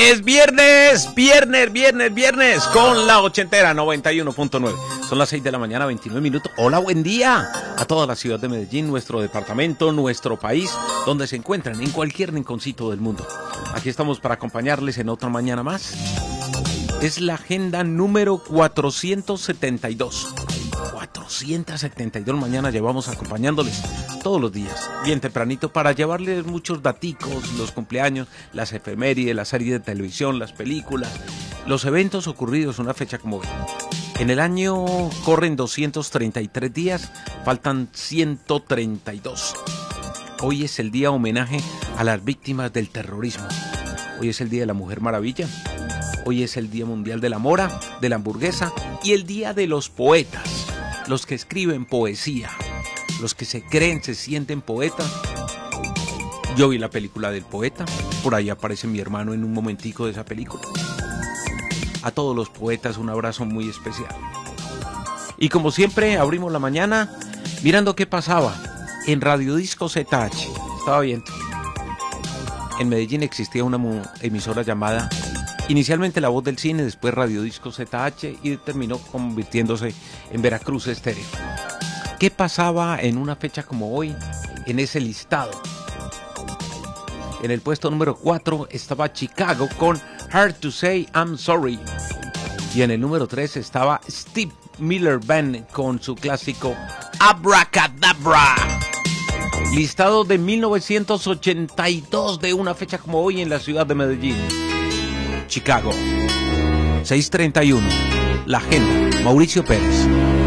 Viernes con la ochentera 91.9. Son las 6 de la mañana, 29 minutos. Hola, buen día a toda la ciudad de Medellín, nuestro departamento, nuestro país, donde se encuentran, en cualquier rinconcito del mundo. Aquí estamos para acompañarles en otra mañana más. Es la agenda número 472. 472 mañana llevamos acompañándoles todos los días, bien tempranito, para llevarles muchos daticos, los cumpleaños, las efemérides, las series de televisión, las películas, los eventos ocurridos una fecha como hoy. En el año corren 233 días, faltan 132. Hoy es el día homenaje a las víctimas del terrorismo. Hoy es el día de la Mujer Maravilla. Hoy es el Día Mundial de la Mora, de la hamburguesa y el Día de los Poetas. Los que escriben poesía, los que se creen, se sienten poetas. Yo vi la película del poeta, por ahí aparece mi hermano en un momentico de esa película. A todos los poetas un abrazo muy especial. Y como siempre abrimos la mañana mirando qué pasaba en Radio Disco ZH. Estaba viendo. En Medellín existía una emisora llamada inicialmente La Voz del Cine, después Radio Disco ZH y terminó convirtiéndose en Veracruz Estéreo. ¿Qué pasaba en una fecha como hoy en ese listado? En el puesto número 4 estaba Chicago con Hard to Say I'm Sorry. Y en el número 3 estaba Steve Miller Band con su clásico Abracadabra. Listado de 1982 de una fecha como hoy en la ciudad de Medellín. Chicago, 6:31, la agenda, Mauricio Pérez.